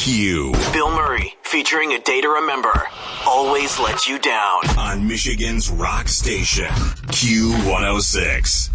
Q. Bill Murray, featuring A Day to Remember, Always Let You Down. On Michigan's rock station, Q106.